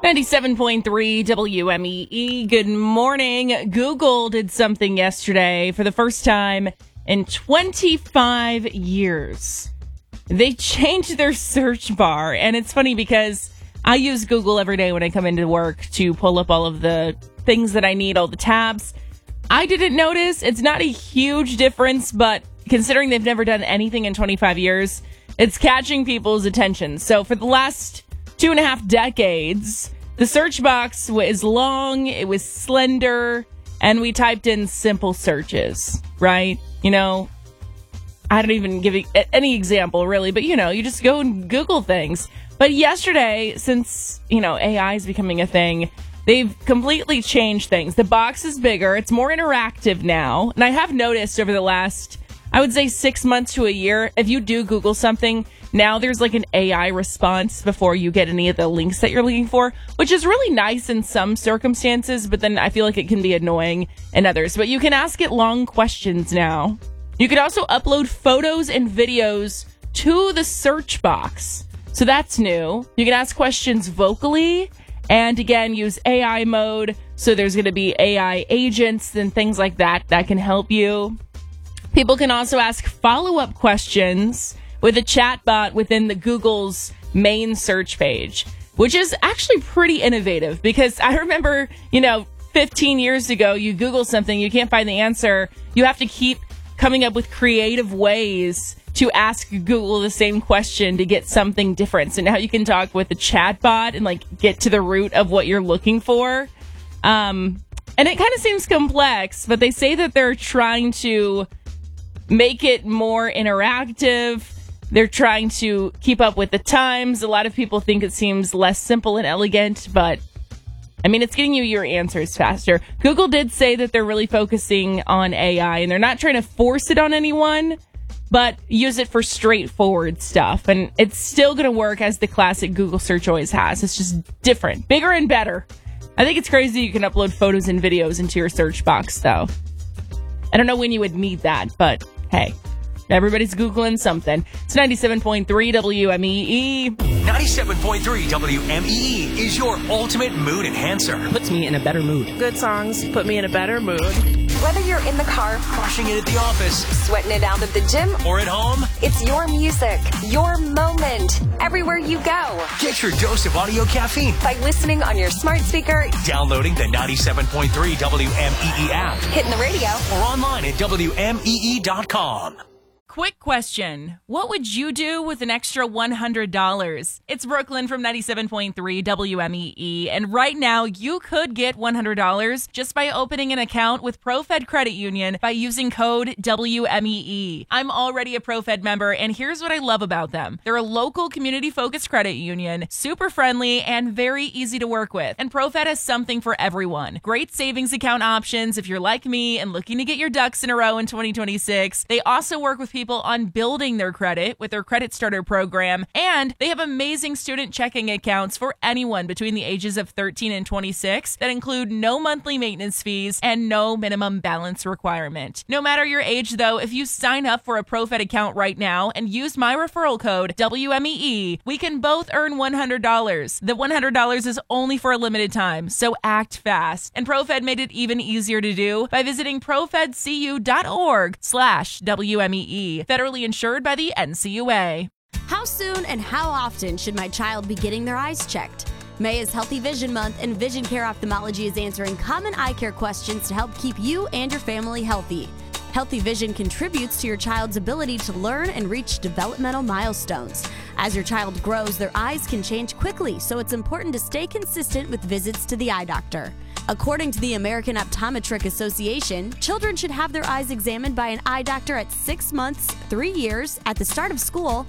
97.3 WMEE. Good morning. Google did something yesterday for the first time in 25 years. They changed their search bar, and it's funny because I use Google every day when I come into work to pull up all of the things that I need, all the tabs. I didn't notice. It's not a huge difference, but considering they've never done anything in 25 years, it's catching people's attention. So for the last 2.5 decades, the search box was long, it was slender, and we typed in simple searches, right? You know, I don't even give any example, really, but, you know, you just go and Google things. But yesterday, since, you know, AI is becoming a thing, they've completely changed things. The box is bigger, it's more interactive now, and I have noticed over the last, I would say 6 months to a year, if you do Google something, now there's like an AI response before you get any of the links that you're looking for, which is really nice in some circumstances, but then I feel like it can be annoying in others. But you can ask it long questions now. You can also upload photos and videos to the search box. So that's new. You can ask questions vocally and again, use AI mode. So there's going to be AI agents and things like that that can help you. People can also ask follow-up questions with a chatbot within the Google's main search page, which is actually pretty innovative because I remember, 15 years ago, you Google something, you can't find the answer. You have to keep coming up with creative ways to ask Google the same question to get something different. So now you can talk with a chatbot and get to the root of what you're looking for. And it kind of seems complex, but they say that they're trying to make it more interactive. They're trying to keep up with the times. A lot of people think it seems less simple and elegant, but it's getting you your answers faster. Google did say that they're really focusing on AI, and they're not trying to force it on anyone, but use it for straightforward stuff. And it's still going to work as the classic Google search always has. It's just different, bigger and better. I think it's crazy you can upload photos and videos into your search box, though. I don't know when you would need that, but hey. Everybody's Googling something. It's 97.3 WMEE. 97.3 WMEE is your ultimate mood enhancer. Puts me in a better mood. Good songs put me in a better mood. Whether you're in the car, Crushing it at the office, sweating it out at the gym, or at home, it's your music, your moment, everywhere you go. get your dose of audio caffeine. By listening on your smart speaker, Downloading the 97.3 WMEE app hitting the radio, or online at WMEE.com. Quick question. What would you do with an extra $100? It's Brooklyn from 97.3 WMEE, and right now you could get $100 just by opening an account with ProFed Credit Union by using code WMEE. I'm already a ProFed member, and here's what I love about them. They're a local community-focused credit union, super friendly, and very easy to work with. And ProFed has something for everyone. Great savings account options if you're like me and looking to get your ducks in a row in 2026. They also work with people on building their credit with their Credit Starter program, and they have amazing student checking accounts for anyone between the ages of 13 and 26 that include no monthly maintenance fees and no minimum balance requirement. No matter your age, though, if you sign up for a ProFed account right now and use my referral code WMEE, we can both earn $100. The $100 is only for a limited time, so act fast. And ProFed made it even easier to do by visiting profedcu.org/WMEE. Federally insured by the NCUA. How soon and how often should my child be getting their eyes checked? May is Healthy Vision Month, and Vision Care Ophthalmology is answering common eye care questions to help keep you and your family healthy. Healthy Vision contributes to your child's ability to learn and reach developmental milestones. As your child grows, their eyes can change quickly, so it's important to stay consistent with visits to the eye doctor. According to the American Optometric Association, children should have their eyes examined by an eye doctor at 6 months, 3 years, at the start of school,